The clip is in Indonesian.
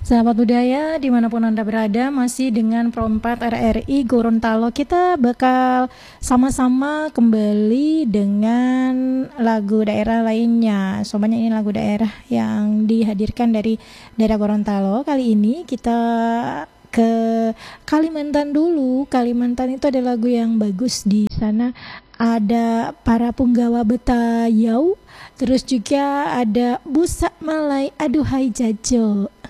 Sahabat budaya dimanapun Anda berada, masih dengan Pro 4 RRI Gorontalo. Kita bakal sama-sama kembali dengan lagu daerah lainnya. Soalnya ini lagu daerah yang dihadirkan dari daerah Gorontalo. Kali ini kita ke Kalimantan dulu. Kalimantan itu ada lagu yang bagus. Di sana ada para punggawa Betayau, terus juga ada Busak Malai Aduhai Jajo.